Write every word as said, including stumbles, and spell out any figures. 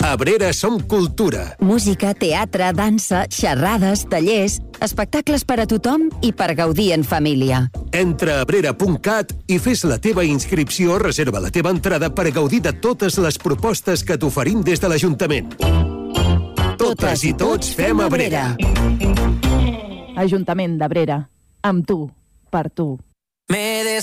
A Abrera som cultura. Música, teatre, dansa, xerrades, tallers, espectacles per a tothom i per gaudir en família. Entra a abrera punt cat i fes la teva inscripció o reserva la teva entrada per gaudir de totes les propostes que t'oferim des de l'Ajuntament. Totes i tots fem Abrera. Ajuntament d'Abrera. Amb tu, per tu.